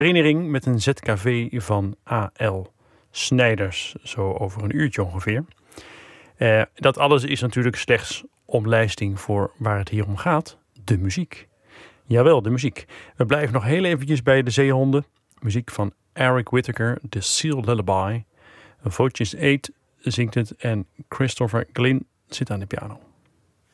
Herinnering met een ZKV van A.L. Snijders, zo over een uurtje ongeveer. Dat alles is natuurlijk slechts omlijsting voor waar het hier om gaat, de muziek. Jawel, de muziek. We blijven nog heel eventjes bij de zeehonden. Muziek van Eric Whitacre, The Seal Lullaby. Voces 8 zingt het en Christopher Glynn zit aan de piano.